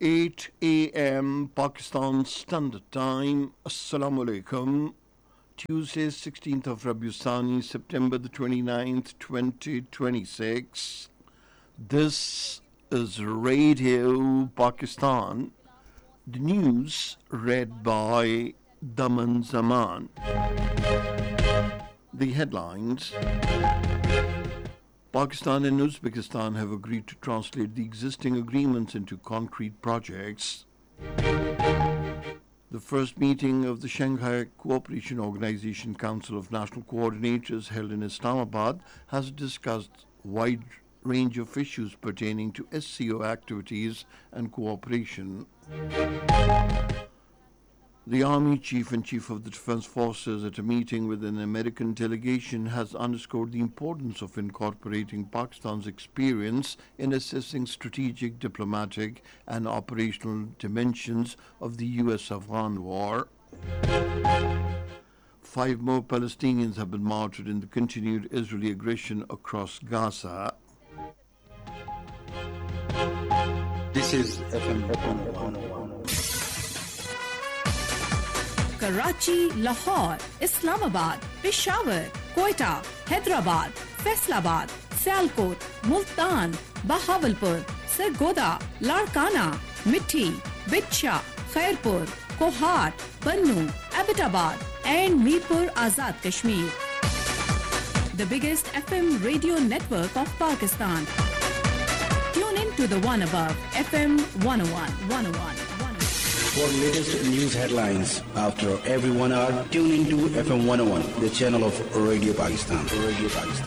8 a.m. Pakistan Standard Time. Assalamu alaikum. Tuesday, 16th of Rabiul Thani, September the 29th, 2026. This is Radio Pakistan. The news read by Daman Zaman. The headlines. Pakistan and Uzbekistan have agreed to translate the existing agreements into concrete projects. The first meeting of the Shanghai Cooperation Organization Council of National Coordinators held in Islamabad has discussed wide range of issues pertaining to SCO activities and cooperation. The Army Chief and Chief of the Defense Forces at a meeting with an American delegation has underscored the importance of incorporating Pakistan's experience in assessing strategic, diplomatic and operational dimensions of the US-Afghan war. 5 more Palestinians have been martyred in the continued Israeli aggression across Gaza. This is FM 101. Karachi, Lahore, Islamabad, Peshawar, Quetta, Hyderabad, Faisalabad, Sialkot, Multan, Bahawalpur, Sargodha, Larkana, Mithi, Bitcha, Khairpur, Kohat, Bannu, Abbottabad and Mirpur Azad Kashmir. The biggest FM radio network of Pakistan. Tune in to the one above, FM 101. For latest news headlines after every 1 hour, tune into FM 101, the channel of Radio Pakistan.